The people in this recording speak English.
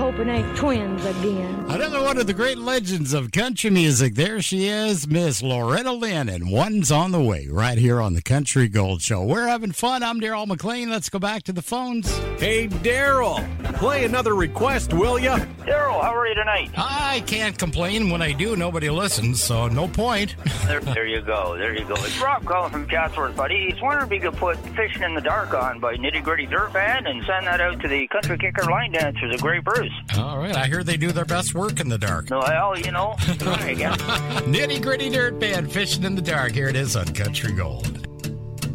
hope it ain't twins again. Another one of the great legends of country music. There she is, Miss Loretta Lynn, and One's on the Way right here on the Country Gold Show. We're having fun. I'm Daryl McLean. Let's go back to the phones. Hey, Daryl, play another request, will ya? Daryl, how are you tonight? I can't complain. When I do, nobody listens, so no point. There you go. There you go. It's Rob calling from Chatsworth, buddy. He's wondering if he could put Fishing in the Dark on by Nitty Gritty Dirt Band and send that out to the Country Kicker line dancers of Grey Bruce. All right. I hear they do their best work in the dark. Well, you know. There you go. Nitty Gritty Dirt Band, Fishing in the Dark. Here it is on Country Gold.